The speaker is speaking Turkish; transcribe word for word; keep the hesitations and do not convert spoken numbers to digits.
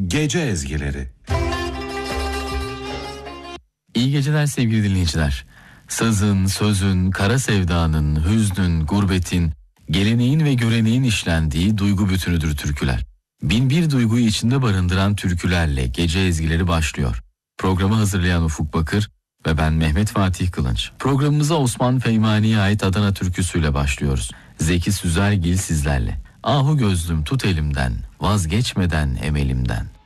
Gece ezgileri. İyi geceler sevgili dinleyiciler. Sazın, sözün, kara sevdanın, hüznün, gurbetin, geleneğin ve göreneğin işlendiği duygu bütünüdür türküler. Bin bir duyguyu içinde barındıran türkülerle gece ezgileri başlıyor. Programı hazırlayan Ufuk Bakır ve ben Mehmet Fatih Kılınç. Programımıza Osman Feymani'ye ait Adana türküsüyle başlıyoruz. Zeki Süzergil sizlerle. Ahu gözlüm tut elimden, vazgeçmeden emelimden.